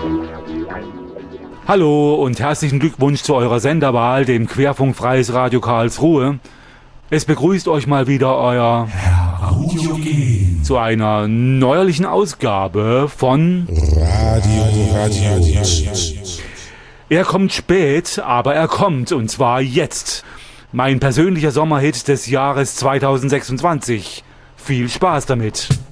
Hallo und herzlichen Glückwunsch zu eurer Senderwahl, dem Querfunkfreies Radio Karlsruhe. Es begrüßt euch mal wieder euer Herr Audiogen zu einer neuerlichen Ausgabe von Radio. Er kommt spät, aber er kommt, und zwar jetzt. Mein persönlicher Sommerhit des Jahres 2026. Viel Spaß damit.